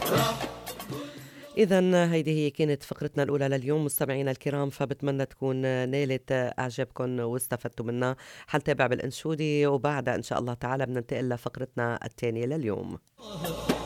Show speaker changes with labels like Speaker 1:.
Speaker 1: إذا هيدي هي كانت فقرتنا الأولى لليوم مستمعينا الكرام، فبتمنى تكون نالت إعجابكم واستفدتوا منها. حنتابع بالأنشودة وبعدها إن شاء الله تعالى بننتقل لفقرتنا الثانية لليوم.